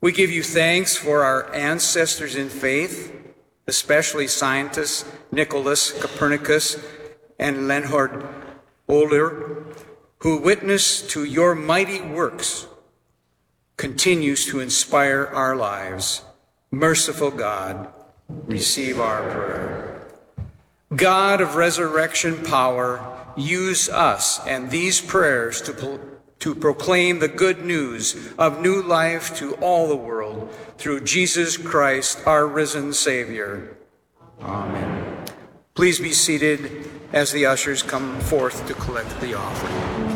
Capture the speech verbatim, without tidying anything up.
We give you thanks for our ancestors in faith, especially scientists Nicholas Copernicus and Leonhard Euler, who witness to your mighty works, continues to inspire our lives. Merciful God, receive our prayer. God of resurrection power, use us and these prayers to, to proclaim the good news of new life to all the world through Jesus Christ, our risen Savior. Amen. Please be seated as the ushers come forth to collect the offering.